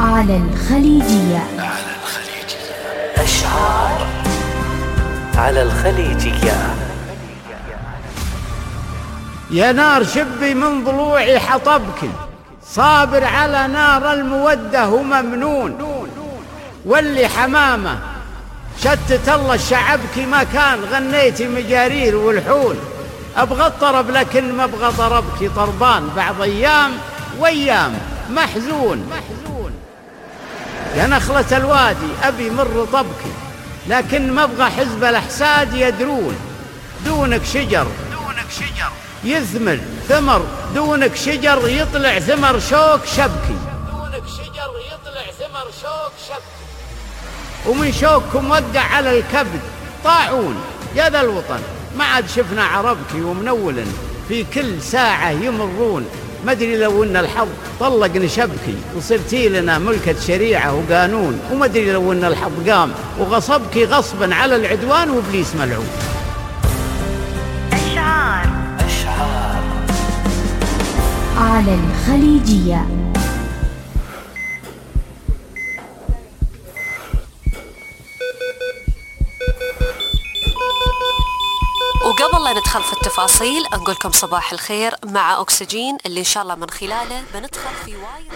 على الخليجية. أشعار على الخليجية. يا نار شبي من ضلوعي حطبك، صابر على نار المودة وممنون، واللي حمامة شتت الله شعبك ما كان غنيتي مجارير والحون. أبغى الطرب لكن ما أبغى ضربك طربان، بعض أيام وأيام محزون. يا نخلة الوادي أبي مر طبك، لكن ما أبغى حزب الأحساد يدرون. دونك شجر يثمر ثمر، دونك شجر يطلع ثمر شوك شبكي، دونك شجر يطلع ثمر شوك شبكي. ومن شوككم وقع على الكبد طاعون. يا ذا الوطن ما عاد شفنا عربكي ومنول في كل ساعة يمرون. ما أدري لو إن الحظ طلق نشبكي وصرتي لنا ملكة شريعة وقانون، وما أدري لو إن الحظ قام وغصبكي غصبا على العدوان وإبليس ملعون. أشعار على الخليجية. وقبل لا ندخل في التفاصيل نقول لكم صباح الخير مع أكسجين، اللي إن شاء الله من خلاله بندخل في وايد.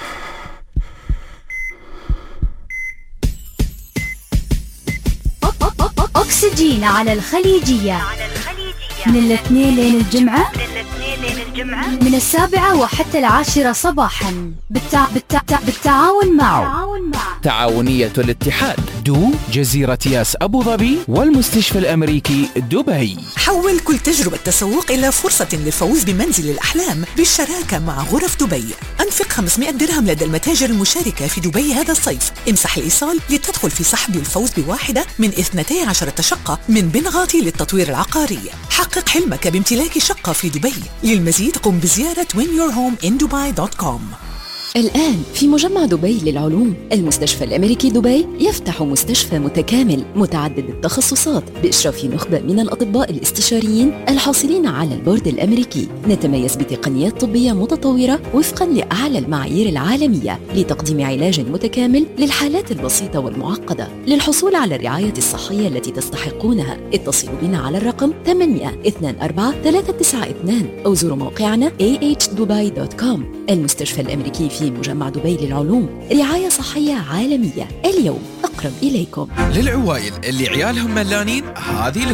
أكسجين على الخليجية من الاثنين لين الجمعة، من 7 وحتى 10 صباحا بالتعاون مع تعاونية الاتحاد، دو جزيرة ياس أبو ظبي والمستشفى الأمريكي دبي. حول كل تجربة تسوق إلى فرصة للفوز بمنزل الأحلام بالشراكة مع غرف دبي. أنفق 500 درهم لدى المتاجر المشاركة في دبي هذا الصيف. امسح الإيصال لتدخل في سحب الفوز بواحدة من 12 شقة من بنغاتي للتطوير العقاري. حقق حلمك بامتلاك شقة في دبي. للمزيد قم بزيارة whenyourhomeindubai.com. الآن في مجمع دبي للعلوم، المستشفى الأمريكي دبي يفتح مستشفى متكامل متعدد التخصصات بإشراف نخبة من الأطباء الاستشاريين الحاصلين على البورد الأمريكي. نتميز بتقنيات طبية متطورة وفقاً لأعلى المعايير العالمية لتقديم علاج متكامل للحالات البسيطة والمعقدة. للحصول على الرعاية الصحية التي تستحقونها اتصلوا بنا على الرقم 824-392 أو زوروا موقعنا ahdubai.com. المستشفى الأمريكي في مجمع دبي للعلوم، رعاية صحية عالمية اليوم أقرب إليكم. للعوائل اللي عيالهم ملانين، هذه